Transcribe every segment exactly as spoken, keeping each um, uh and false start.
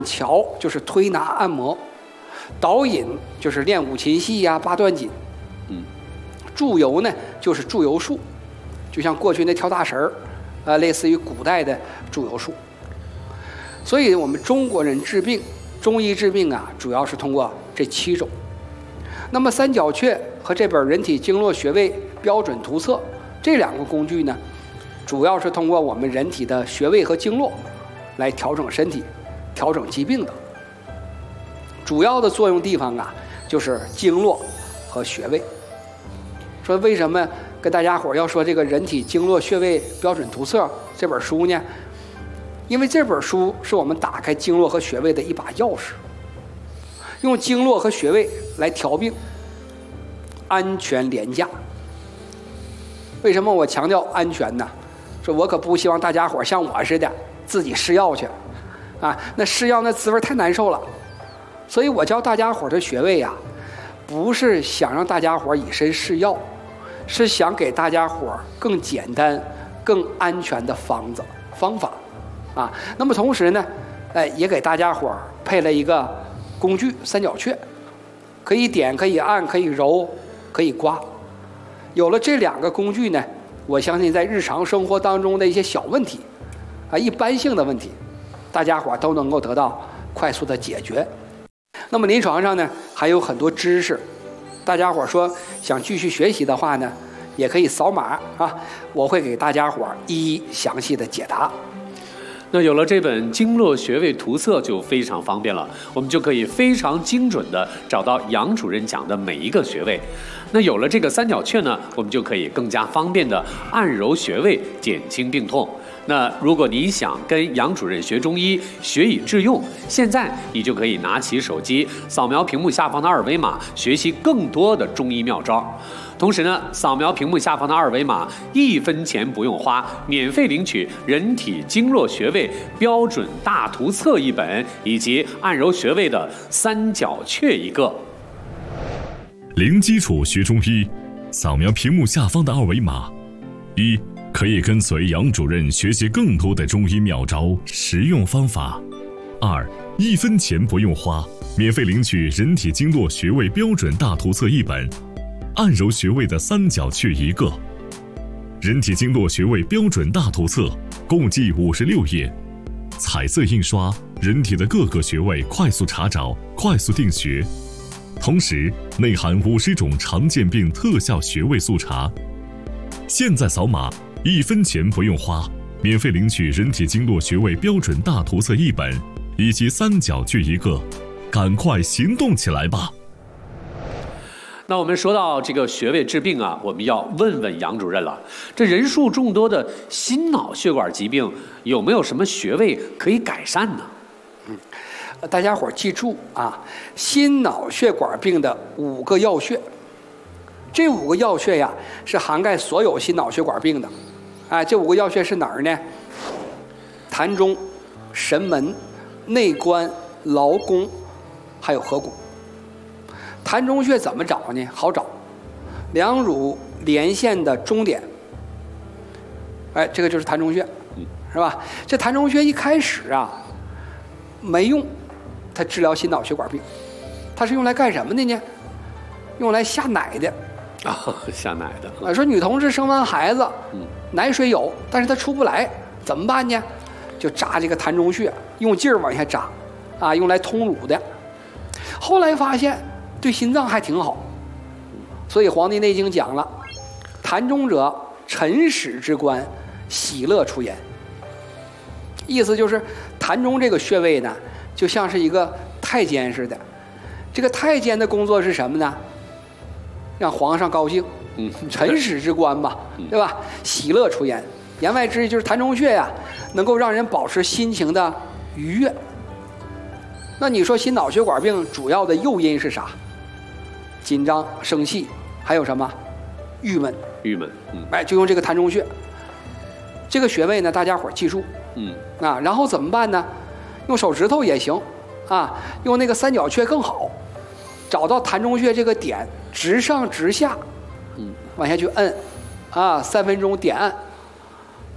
桥就是推拿按摩，导引就是练五禽戏呀、八段锦， 嗯， 祝由呢就是祝由术，就像过去那跳大神儿，呃，类似于古代的祝由术。所以我们中国人治病，中医治病啊，主要是通过这七种。那么三角雀和这本《人体经络穴位标准图册》这两个工具呢，主要是通过我们人体的穴位和经络来调整身体、调整疾病的。主要的作用地方啊，就是经络和穴位。说为什么跟大家伙要说这个《人体经络穴位标准图册》这本书呢？因为这本书是我们打开经络和穴位的一把钥匙，用经络和穴位来调病，安全廉价。为什么我强调安全呢？说我可不希望大家伙像我似的自己试药去，啊，那试药那滋味太难受了。所以我教大家伙的穴位呀、啊，不是想让大家伙以身试药，是想给大家伙更简单、更安全的方子方法。啊，那么同时呢，哎，也给大家伙配了一个工具三角雀，可以点，可以按，可以揉，可以刮。有了这两个工具呢，我相信在日常生活当中的一些小问题，啊，一般性的问题，大家伙都能够得到快速的解决。那么临床上呢，还有很多知识，大家伙说想继续学习的话呢，也可以扫码啊，我会给大家伙一一详细的解答。 那有了这本经络穴位图册就非常方便了，我们就可以非常精准的找到杨主任讲的每一个穴位。那有了这个三角雀呢，我们就可以更加方便的按揉穴位，减轻病痛。那如果你想跟杨主任学中医，学以致用，现在你就可以拿起手机，扫描屏幕下方的二维码，学习更多的中医妙招。同时呢，扫描屏幕下方的二维码，一分钱不用花，免费领取《人体经络穴位标准大图册》一本，以及按揉穴位的三角雀一个。 零基础学中医，扫描屏幕下方的二维码，一可以跟随杨主任学习更多的中医妙招、实用方法；二一分钱不用花，免费领取《人体经络穴位标准大图册》一本。按揉穴位的三角雀一个，人体经络穴位标准大图册共计五十六页，彩色印刷，人体的各个穴位快速查找，快速定穴，同时内含五十种常见病特效穴位速查。现在扫码，一分钱不用花，免费领取人体经络穴位标准大图册一本，以及三角雀一个，赶快行动起来吧！ 那我们说到这个穴位治病啊，我们要问问杨主任了。这人数众多的心脑血管疾病，有没有什么穴位可以改善呢？ 嗯，大家伙记住啊，心脑血管病的五个要穴，这五个要穴呀是涵盖所有心脑血管病的。哎，这五个要穴是哪儿呢？膻中、神门、内关、劳宫，还有合谷。膻中穴怎么找呢？好找，两乳连线的中点，哎，这个就是膻中穴，是吧？这膻中穴一开始啊没用，它治疗心脑血管病，它是用来干什么的呢？用来下奶的啊、哦，下奶的。 啊，说女同志生完孩子，嗯，奶水有，但是她出不来，怎么办呢？就扎这个膻中穴，用劲儿往下扎，啊，用来通乳的。后来发现对心脏还挺好，所以《黄帝内经》讲了，膻中者，辰始之官，喜乐出焉。意思就是膻中这个穴位呢，就像是一个太监似的。这个太监的工作是什么呢？让皇上高兴，嗯，辰始之官嘛，对吧？喜乐出焉，言外之意就是膻中穴呀，能够让人保持心情的愉悦。那你说心脑血管病主要的诱因是啥？紧张、生气，还有什么？郁闷。 郁闷，嗯， 哎，就用这个膻中穴。这个穴位呢，大家伙记住， 嗯， 啊，然后怎么办呢？用手指头也行，啊，用那个三角雀更好。找到膻中穴这个点，直上直下，嗯，往下去摁，啊，三分钟点按。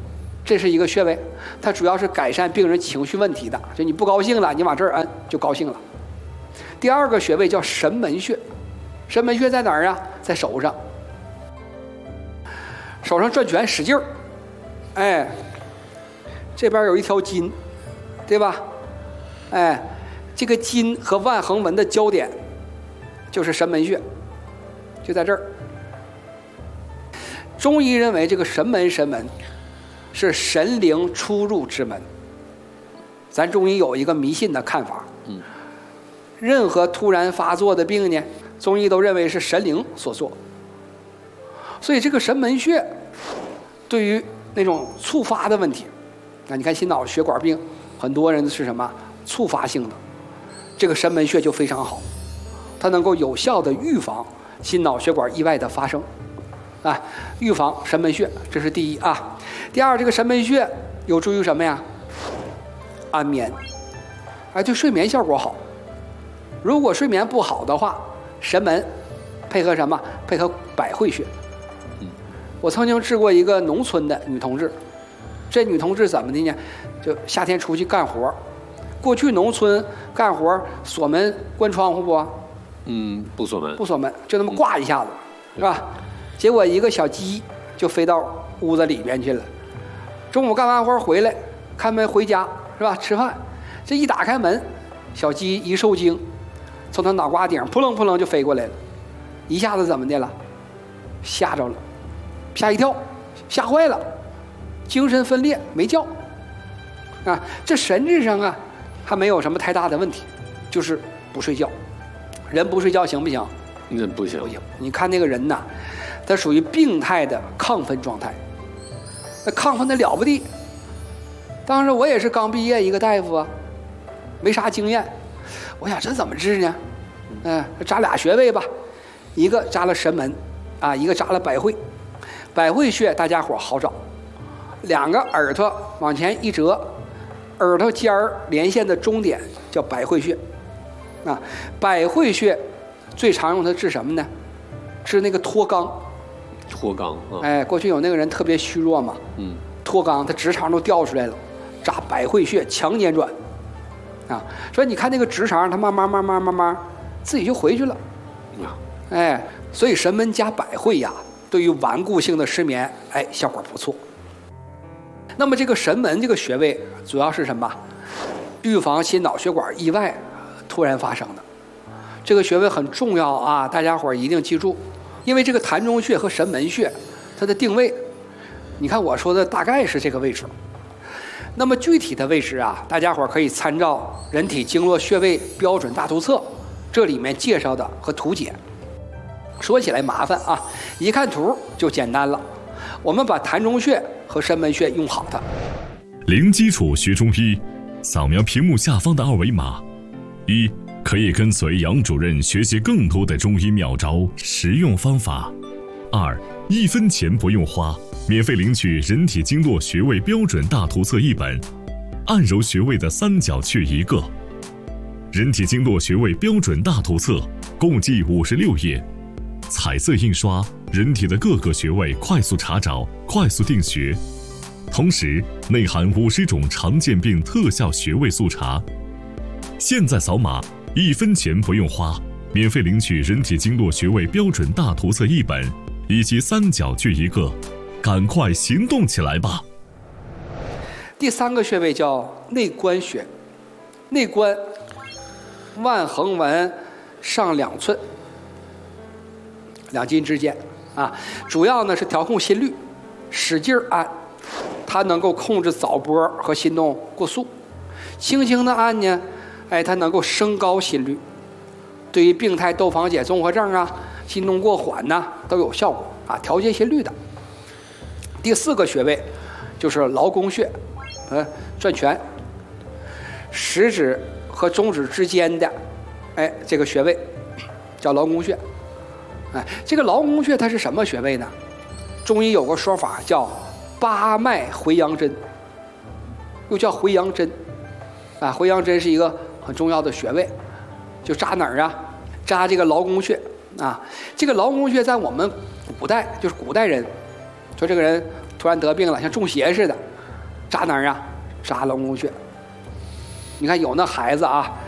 这是一个穴位，它主要是改善病人情绪问题的，就你不高兴了，你往这儿按就高兴了。第二个穴位叫神门穴，神门穴在哪儿啊？在手上，手上转拳使劲儿，哎，这边有一条筋，对吧？哎，这个筋和腕横纹的交点就是神门穴，就在这儿。中医认为这个神门神门是神灵出入之门。咱中医有一个迷信的看法，嗯，任何突然发作的病呢，中医都认为是神灵所做。所以这个神门穴对于那种触发的问题，那你看心脑血管病，很多人是什么触发性的，这个神门穴就非常好，它能够有效的预防心脑血管意外的发生。啊，预防神门穴，这是第一啊。第二，这个神门穴有助于什么呀？安眠，哎，对睡眠效果好。如果睡眠不好的话，神门配合什么？配合百会穴。我曾经治过一个农村的女同志，这女同志怎么的呢？就夏天出去干活，过去农村干活锁门关窗户不？ 嗯，不锁门， 不锁门，就那么挂一下子，是吧？结果一个小鸡就飞到屋子里边去了。中午干完活回来，开门回家是吧？吃饭，这一打开门，小鸡一受惊，从他脑瓜顶扑棱扑棱就飞过来了，一下子怎么的了？吓着了，吓一跳，吓坏了，精神分裂没觉。啊，这神智上啊还没有什么太大的问题，就是不睡觉。人不睡觉行不行？ 那不行， 不行。你看那个人呐，他属于病态的亢奋状态，那亢奋的了不地。当时我也是刚毕业一个大夫啊，没啥经验，我想这怎么治呢？嗯，扎俩穴位吧，一个扎了神门，啊，一个扎了百会。百会穴大家伙好找，两个耳朵往前一折，耳朵尖儿连线的中点叫百会穴。啊，百会穴最常用它治什么呢？治那个脱肛。 脱肛啊！ 哎，过去有那个人特别虚弱嘛，嗯，脱肛，他直肠都掉出来了，扎百会穴强捻转，啊，所以你看那个直肠，它慢慢慢慢慢慢自己就回去了，啊，哎，所以神门加百会呀，对于顽固性的失眠，哎，效果不错。那么这个神门这个穴位主要是什么？预防心脑血管意外突然发生的，这个穴位很重要啊，大家伙一定记住。因为这个膻中穴和神门穴，它的定位，你看我说的大概是这个位置。那么具体的位置啊，大家伙可以参照《人体经络穴位标准大图册》，这里面介绍的和图解。说起来麻烦啊，一看图就简单了。我们把膻中穴和神门穴用好它。 零基础学中医，扫描屏幕下方的二维码。一。可以跟随杨主任学习更多的中医妙招、实用方法。二，一分钱不用花，免费领取《人体经络穴位标准大图册》一本，按揉穴位的三角穴一个。《人体经络穴位标准大图册》共计五十六页，彩色印刷，人体的各个穴位快速查找、快速定穴，同时内含五十种常见病特效穴位速查。现在扫码。一分钱不用花，免费领取《人体经络穴位标准大图册》一本，以及三角穴一个，赶快行动起来吧！ 第三个穴位叫内关穴，内关，腕横纹上两寸，两筋之间啊，主要呢是调控心率，使劲按，它能够控制早搏和心动过速，轻轻的按呢。哎，它能够升高心率，对于病态窦房结综合症啊、心动过缓呐、啊、都有效果啊，调节心率的。第四个穴位就是劳宫穴，呃，转拳，食指和中指之间的，哎，这个穴位叫劳宫穴。哎，这个劳宫穴它是什么穴位呢？中医有个说法叫八脉回阳针，又叫回阳针。啊，回阳针是一个很重要的穴位，就扎哪儿啊？扎这个劳宫穴啊。这个劳宫穴在我们古代，就是古代人，说这个人突然得病了，像中邪似的， 扎哪儿啊？扎龙骨穴。你看有那孩子啊，